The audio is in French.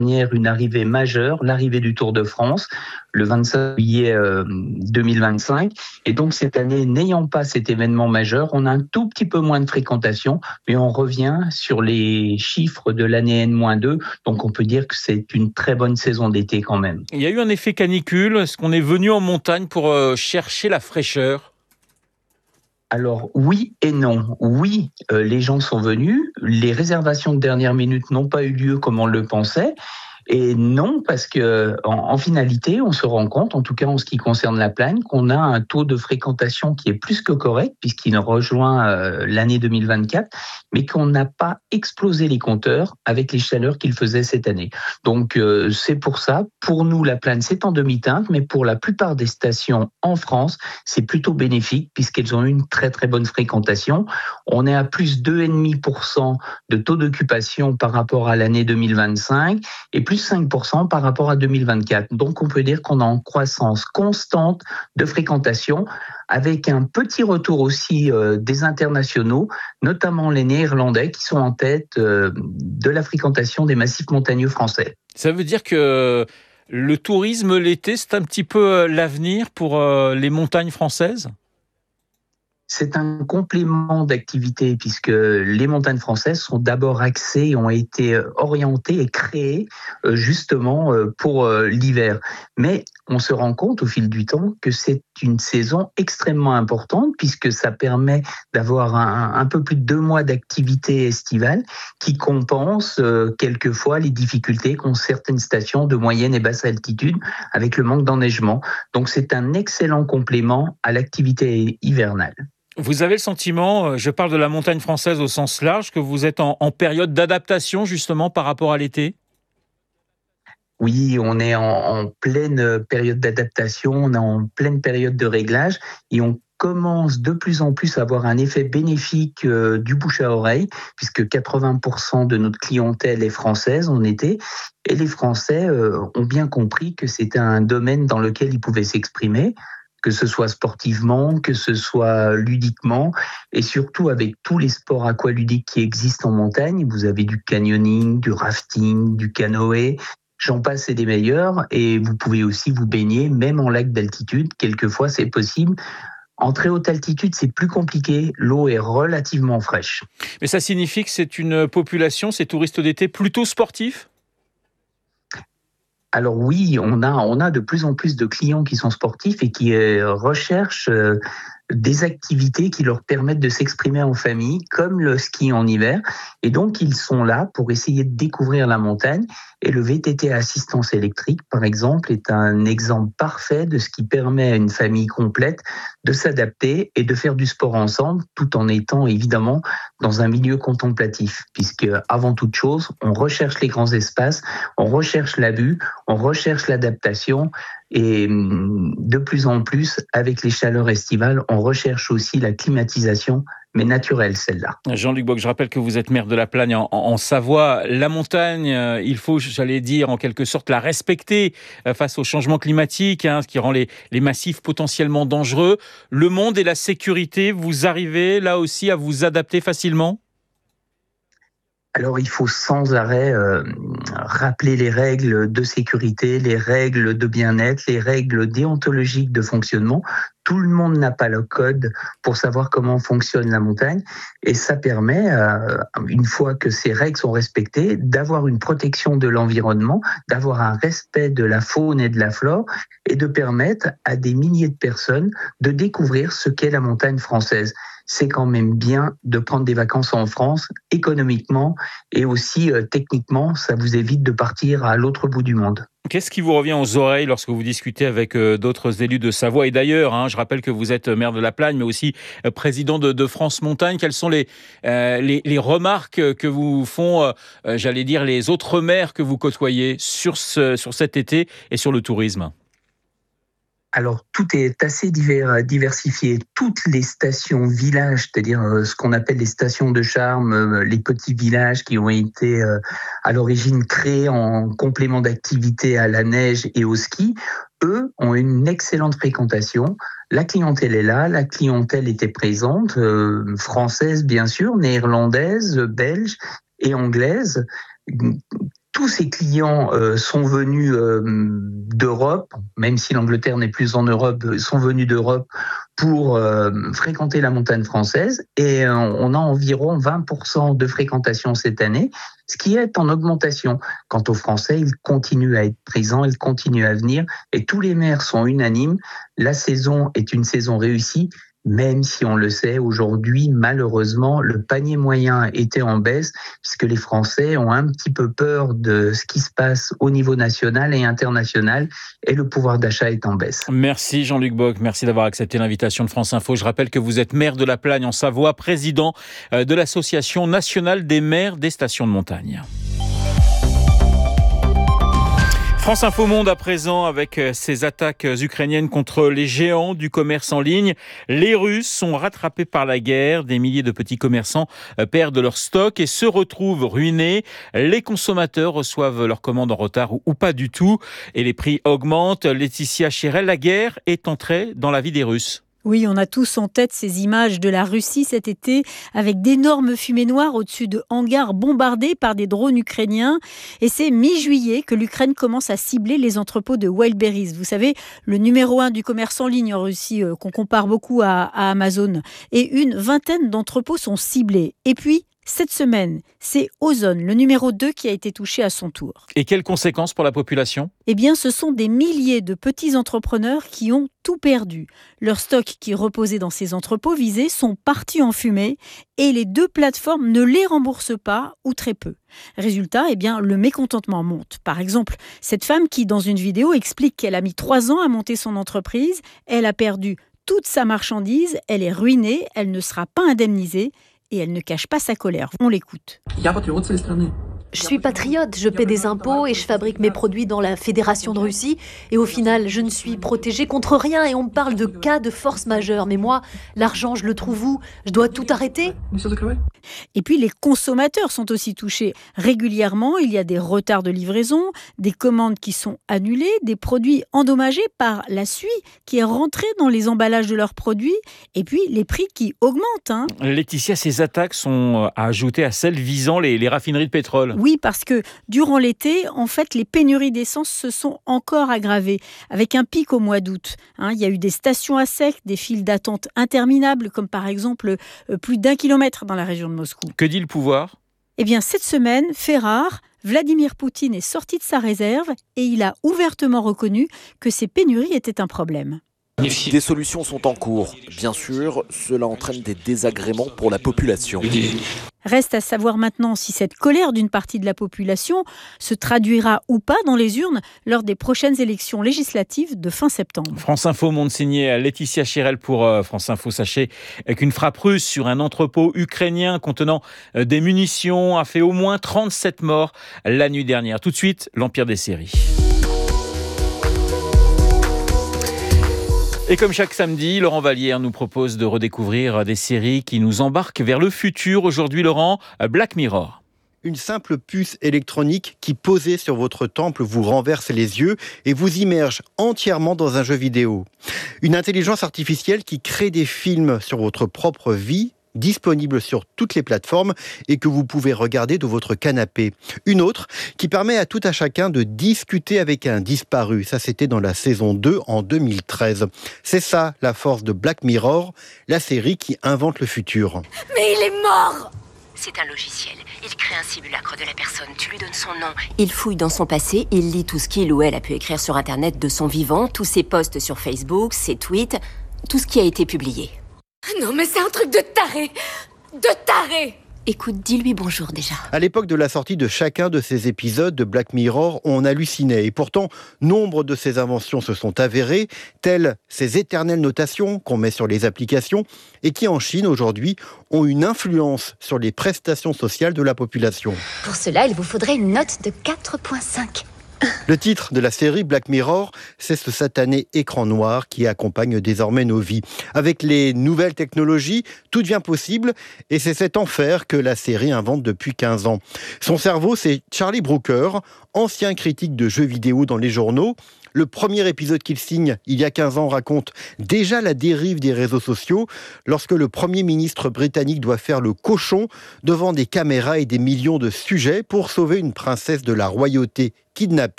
une arrivée majeure, l'arrivée du Tour de France, le 25 juillet 2025. Et donc, cette année, n'ayant pas cet événement majeur, on a un tout petit peu moins de fréquentation, mais on revient sur les chiffres de l'année N-2. Donc, on peut dire que c'est une très bonne saison d'été quand même. Il y a eu un effet canicule. Est-ce qu'on est venu en montagne pour chercher la fraîcheur ? Alors oui et non. Oui, les gens sont venus. Les réservations de dernière minute n'ont pas eu lieu comme on le pensait. Et non, parce que en finalité, on se rend compte, en tout cas en ce qui concerne la Plagne, qu'on a un taux de fréquentation qui est plus que correct, puisqu'il rejoint l'année 2024, mais qu'on n'a pas explosé les compteurs avec les chaleurs qu'il faisait cette année. Donc c'est pour ça, pour nous, la Plagne, c'est en demi-teinte, mais pour la plupart des stations en France, c'est plutôt bénéfique, puisqu'elles ont eu une très très bonne fréquentation. On est à plus 2,5% de taux d'occupation par rapport à l'année 2025, et plus 5% par rapport à 2024. Donc on peut dire qu'on est en croissance constante de fréquentation, avec un petit retour aussi des internationaux, notamment les Néerlandais qui sont en tête de la fréquentation des massifs montagneux français. Ça veut dire que le tourisme l'été, c'est un petit peu l'avenir pour les montagnes françaises ? C'est un complément d'activité puisque les montagnes françaises sont d'abord axées et ont été orientées et créées justement pour l'hiver. Mais on se rend compte au fil du temps que c'est une saison extrêmement importante puisque ça permet d'avoir un peu plus de 2 mois d'activité estivale qui compense quelquefois les difficultés qu'ont certaines stations de moyenne et basse altitude avec le manque d'enneigement. Donc c'est un excellent complément à l'activité hivernale. Vous avez le sentiment, je parle de la montagne française au sens large, que vous êtes en période d'adaptation justement par rapport à l'été ? Oui, on est en pleine période d'adaptation, on est en pleine période de réglage et on commence de plus en plus à avoir un effet bénéfique du bouche à oreille, puisque 80% de notre clientèle est française en été, et les Français ont bien compris que c'était un domaine dans lequel ils pouvaient s'exprimer, que ce soit sportivement, que ce soit ludiquement, et surtout avec tous les sports aqualudiques qui existent en montagne. Vous avez du canyoning, du rafting, du canoë, j'en passe et des meilleurs, et vous pouvez aussi vous baigner, même en lac d'altitude, quelquefois c'est possible. En très haute altitude, c'est plus compliqué, l'eau est relativement fraîche. Mais ça signifie que c'est une population, ces touristes d'été, plutôt sportifs ? Alors oui, on a de plus en plus de clients qui sont sportifs et qui recherchent des activités qui leur permettent de s'exprimer en famille, comme le ski en hiver. Et donc, ils sont là pour essayer de découvrir la montagne. Et le VTT à assistance électrique, par exemple, est un exemple parfait de ce qui permet à une famille complète de s'adapter et de faire du sport ensemble, tout en étant évidemment dans un milieu contemplatif. Puisque, avant toute chose, on recherche les grands espaces, on recherche la vue, on recherche l'adaptation. Et de plus en plus, avec les chaleurs estivales, on recherche aussi la climatisation, mais naturelle celle-là. Jean-Luc Bock, je rappelle que vous êtes maire de la Plagne en Savoie. La montagne, il faut, j'allais dire, en quelque sorte, la respecter face au changement climatique, ce qui rend les massifs potentiellement dangereux. Le monde et la sécurité, vous arrivez là aussi à vous adapter facilement ? Alors il faut sans arrêt rappeler les règles de sécurité, les règles de bien-être, les règles déontologiques de fonctionnement. Tout le monde n'a pas le code pour savoir comment fonctionne la montagne et ça permet, une fois que ces règles sont respectées, d'avoir une protection de l'environnement, d'avoir un respect de la faune et de la flore et de permettre à des milliers de personnes de découvrir ce qu'est la montagne française. C'est quand même bien de prendre des vacances en France, économiquement et aussi techniquement, ça vous évite de partir à l'autre bout du monde. Qu'est-ce qui vous revient aux oreilles lorsque vous discutez avec d'autres élus de Savoie et d'ailleurs, je rappelle que vous êtes maire de la Plagne, mais aussi président de France Montagne. Quelles sont les remarques que vous font, j'allais dire, les autres maires que vous côtoyez sur cet été et sur le tourisme ? Alors, tout est assez diversifié. Toutes les stations villages, c'est-à-dire ce qu'on appelle les stations de charme, les petits villages qui ont été à l'origine créés en complément d'activité à la neige et au ski, eux ont une excellente fréquentation. La clientèle est là, la clientèle était présente, française bien sûr, néerlandaise, belge et anglaise. tous ces clients sont venus d'Europe, même si l'Angleterre n'est plus en Europe, sont venus d'Europe pour fréquenter la montagne française. Et on a environ 20% de fréquentation cette année, ce qui est en augmentation. Quant aux Français, ils continuent à être présents, ils continuent à venir. Et tous les maires sont unanimes. La saison est une saison réussie. Même si on le sait, aujourd'hui, malheureusement, le panier moyen était en baisse, puisque les Français ont un petit peu peur de ce qui se passe au niveau national et international, et le pouvoir d'achat est en baisse. Merci Jean-Luc Bock, merci d'avoir accepté l'invitation de France Info. Je rappelle que vous êtes maire de La Plagne en Savoie, président de l'Association nationale des maires des stations de montagne. France Info Monde à présent avec ces attaques ukrainiennes contre les géants du commerce en ligne. Les Russes sont rattrapés par la guerre. Des milliers de petits commerçants perdent leur stock et se retrouvent ruinés. Les consommateurs reçoivent leurs commandes en retard ou pas du tout. Et les prix augmentent. Laetitia Chérel, la guerre est entrée dans la vie des Russes. Oui, on a tous en tête ces images de la Russie cet été avec d'énormes fumées noires au-dessus de hangars bombardés par des drones ukrainiens. Et c'est mi-juillet que l'Ukraine commence à cibler les entrepôts de Wildberries. Vous savez, le numéro 1 du commerce en ligne en Russie qu'on compare beaucoup à Amazon. Et une vingtaine d'entrepôts sont ciblés. Et puis, cette semaine, c'est Ozon, le numéro 2, qui a été touché à son tour. Et quelles conséquences pour la population ? Eh bien, ce sont des milliers de petits entrepreneurs qui ont tout perdu. Leurs stocks qui reposaient dans ces entrepôts visés sont partis en fumée et les deux plateformes ne les remboursent pas ou très peu. Résultat, eh bien, le mécontentement monte. Par exemple, cette femme qui, dans une vidéo, explique qu'elle a mis 3 ans à monter son entreprise, elle a perdu toute sa marchandise, elle est ruinée, elle ne sera pas indemnisée. Et elle ne cache pas sa colère. On l'écoute. Je suis patriote, je paie des impôts et je fabrique mes produits dans la Fédération de Russie. Et au final, je ne suis protégée contre rien et on me parle de cas de force majeure. Mais moi, l'argent, je le trouve où ? Je dois tout arrêter ? Et puis les consommateurs sont aussi touchés. Régulièrement, il y a des retards de livraison, des commandes qui sont annulées, des produits endommagés par la suie qui est rentrée dans les emballages de leurs produits et puis les prix qui augmentent. Laetitia, ces attaques sont à ajouter à celles visant les raffineries de pétrole. Oui, parce que durant l'été, en fait, les pénuries d'essence se sont encore aggravées, avec un pic au mois d'août. Il y a eu des stations à sec, des files d'attente interminables, comme par exemple plus d'1 kilomètre dans la région de Moscou. Que dit le pouvoir ? Eh bien, cette semaine, fait rare, Vladimir Poutine est sorti de sa réserve et il a ouvertement reconnu que ces pénuries étaient un problème. Des solutions sont en cours. Bien sûr, cela entraîne des désagréments pour la population. Reste à savoir maintenant si cette colère d'une partie de la population se traduira ou pas dans les urnes lors des prochaines élections législatives de fin septembre. France Info Monde signé Laetitia Chérel pour France Info. Sachez qu'une frappe russe sur un entrepôt ukrainien contenant des munitions a fait au moins 37 morts la nuit dernière. Tout de suite, l'Empire des séries. Et comme chaque samedi, Laurent Vallière nous propose de redécouvrir des séries qui nous embarquent vers le futur. Aujourd'hui, Laurent, Black Mirror. Une simple puce électronique qui, posée sur votre temple, vous renverse les yeux et vous immerge entièrement dans un jeu vidéo. Une intelligence artificielle qui crée des films sur votre propre vie, disponible sur toutes les plateformes et que vous pouvez regarder de votre canapé. Une autre qui permet à tout à chacun de discuter avec un disparu. Ça, c'était dans la saison 2 en 2013. C'est ça, la force de Black Mirror, la série qui invente le futur. Mais il est mort! C'est un logiciel. Il crée un simulacre de la personne. Tu lui donnes son nom. Il fouille dans son passé. Il lit tout ce qu'il ou elle a pu écrire sur Internet de son vivant, tous ses posts sur Facebook, ses tweets, tout ce qui a été publié. Non, mais c'est un truc de taré! De taré! Écoute, dis-lui bonjour déjà. À l'époque de la sortie de chacun de ces épisodes de Black Mirror, on hallucinait. Et pourtant, nombre de ces inventions se sont avérées, telles ces éternelles notations qu'on met sur les applications et qui, en Chine, aujourd'hui, ont une influence sur les prestations sociales de la population. Pour cela, il vous faudrait une note de 4,5. Le titre de la série Black Mirror, c'est ce satané écran noir qui accompagne désormais nos vies. Avec les nouvelles technologies, tout devient possible et c'est cet enfer que la série invente depuis 15 ans. Son cerveau, c'est Charlie Brooker, ancien critique de jeux vidéo dans les journaux. Le premier épisode qu'il signe, il y a 15 ans, raconte déjà la dérive des réseaux sociaux lorsque le Premier ministre britannique doit faire le cochon devant des caméras et des millions de sujets pour sauver une princesse de la royauté kidnappée.